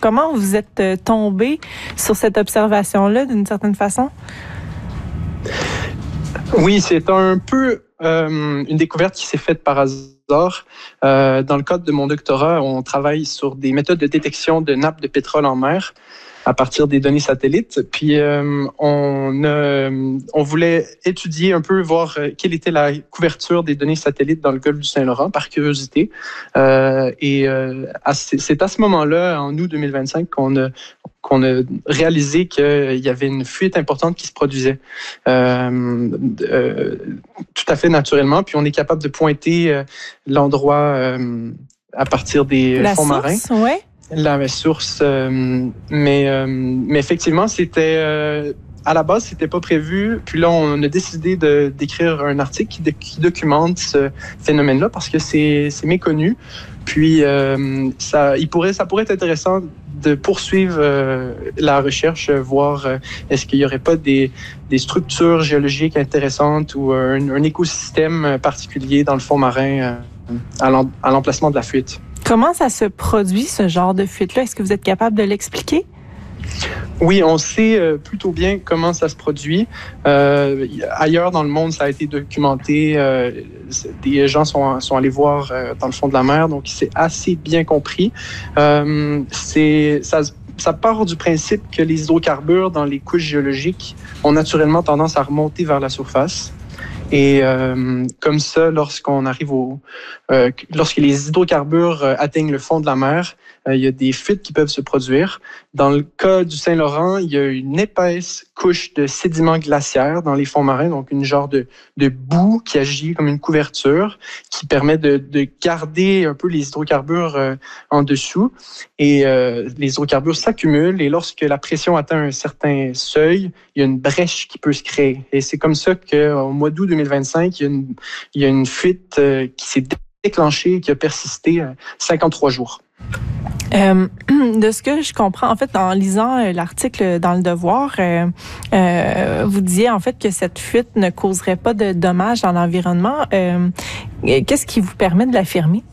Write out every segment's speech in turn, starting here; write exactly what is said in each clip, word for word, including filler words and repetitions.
comment vous êtes tombé sur cette observation-là d'une certaine façon? Oui, c'est un peu euh, une découverte qui s'est faite par hasard. Euh, dans le cadre de mon doctorat, on travaille sur des méthodes de détection de nappes de pétrole en mer à partir des données satellites. Puis euh, on, euh, on voulait étudier un peu, voir euh, quelle était la couverture des données satellites dans le golfe du Saint-Laurent, par curiosité. Euh, et euh, à, c'est à ce moment-là, en août deux mille vingt-cinq, qu'on a qu'on a réalisé qu'il y avait une fuite importante qui se produisait euh, euh, tout à fait naturellement. Puis on est capable de pointer euh, l'endroit euh, à partir des la fonds source, marins. Ouais. La source, euh, mais, euh, mais effectivement, c'était euh, à la base, c'était pas prévu. Puis là, on a décidé de d'écrire un article qui, de, qui documente ce phénomène-là parce que c'est c'est méconnu. Puis euh, ça, il pourrait, ça pourrait être intéressant de poursuivre euh, la recherche, voir euh, est-ce qu'il y aurait pas des des structures géologiques intéressantes ou un, un écosystème particulier dans le fond marin euh, à l'emplacement de la fuite. Comment ça se produit, ce genre de fuite-là? Est-ce que vous êtes capable de l'expliquer? Oui, on sait euh, plutôt bien comment ça se produit. Euh, ailleurs dans le monde, ça a été documenté. Euh, des gens sont, sont allés voir euh, dans le fond de la mer, donc c'est assez bien compris. Euh, c'est, ça, ça part du principe que les hydrocarbures dans les couches géologiques ont naturellement tendance à remonter vers la surface. Et euh, comme ça, lorsqu'on arrive au, euh, lorsque les hydrocarbures euh, atteignent le fond de la mer, euh, il y a des fuites qui peuvent se produire. Dans le cas du Saint-Laurent, il y a une épaisse couche de sédiments glaciaires dans les fonds marins, donc une genre de, de boue qui agit comme une couverture, qui permet de, de garder un peu les hydrocarbures euh, en dessous. Et euh, les hydrocarbures s'accumulent et lorsque la pression atteint un certain seuil, il y a une brèche qui peut se créer. Et c'est comme ça qu'au mois d'août deux mille vingt-cinq, il y a une, il y a une fuite euh, qui s'est déclenchée et qui a persisté euh, cinquante-trois jours. Euh, de ce que je comprends, en fait, en lisant euh, l'article dans Le Devoir, euh, euh, vous disiez en fait que cette fuite ne causerait pas de dommages dans l'environnement. Euh, qu'est-ce qui vous permet de l'affirmer?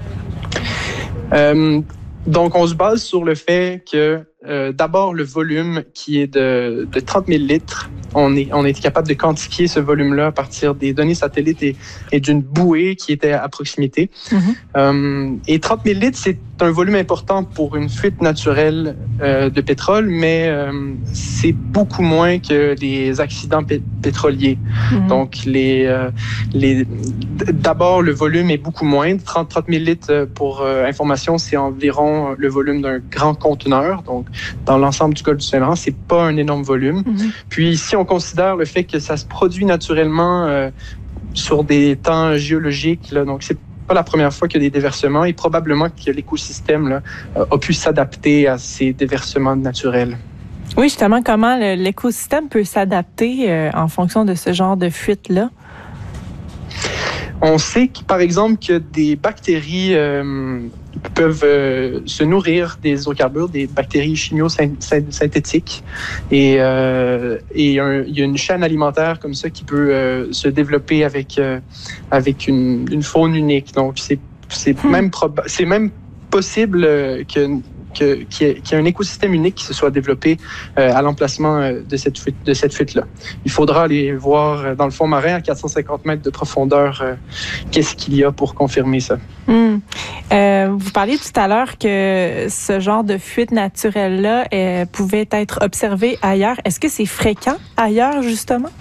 Euh, donc, on se base sur le fait que euh, d'abord le volume qui est de, de trente mille litres. On est, on est capable de quantifier ce volume-là à partir des données satellites et, et d'une bouée qui était à proximité. Mm-hmm. Euh, et trente mille litres, c'est un volume important pour une fuite naturelle euh, de pétrole, mais euh, c'est beaucoup moins que les accidents pé- pétroliers. Mm-hmm. Donc, les, euh, les, d'abord, le volume est beaucoup moindre. trente mille litres, pour euh, information, c'est environ le volume d'un grand conteneur. Donc, dans l'ensemble du golfe du Saint-Laurent, c'est pas un énorme volume. Mm-hmm. Puis, si on considère le fait que ça se produit naturellement euh, sur des temps géologiques, là, donc c'est pas la première fois qu'il y a des déversements et probablement que l'écosystème là, a pu s'adapter à ces déversements naturels. Oui, justement, comment le, l'écosystème peut s'adapter euh, en fonction de ce genre de fuite-là? On sait, que, par exemple, que des bactéries euh, peuvent euh, se nourrir des hydrocarbures, des bactéries chimio-synthétiques. Et, euh, et un, il y a une chaîne alimentaire comme ça qui peut euh, se développer avec, euh, avec une, une faune unique. Donc, c'est, c'est, hmm. même, proba- c'est même possible que... Que, qu'il, y ait, qu'il y ait un écosystème unique qui se soit développé euh, à l'emplacement euh, de cette fuite, de cette fuite-là. Il faudra aller voir euh, dans le fond marin à quatre cent cinquante mètres de profondeur euh, qu'est-ce qu'il y a pour confirmer ça. Mmh. Euh, vous parliez tout à l'heure que ce genre de fuite naturelle-là euh, pouvait être observé ailleurs. Est-ce que c'est fréquent ailleurs, justement?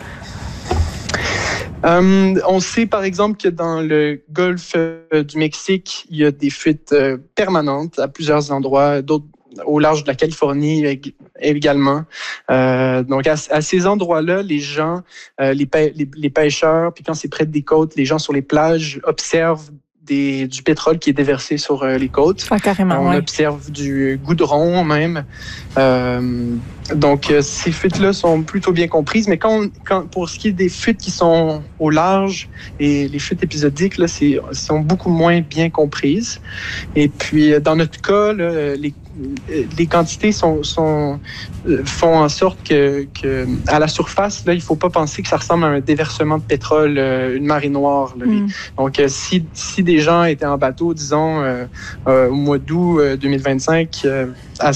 Euh, on sait par exemple que dans le golfe euh, du Mexique, il y a des fuites euh, permanentes à plusieurs endroits, d'autres au large de la Californie également. Euh, donc à, à ces endroits-là, les gens, euh, les, pê- les, les pêcheurs, puis quand c'est près des côtes, les gens sur les plages observent Des, du pétrole qui est déversé sur euh, les côtes. Ah, carrément, On ouais. observe du goudron même. Euh, donc, euh, ces fuites-là sont plutôt bien comprises, mais quand, on, quand pour ce qui est des fuites qui sont au large et les fuites épisodiques, là, c'est, sont beaucoup moins bien comprises. Et puis, dans notre cas, là, les les quantités sont, sont, font en sorte que, que à la surface, là, il ne faut pas penser que ça ressemble à un déversement de pétrole, euh, une marée noire. Là. Mm. Donc, euh, si, si des gens étaient en bateau, disons, euh, euh, au mois d'août euh, deux mille vingt-cinq, euh, à,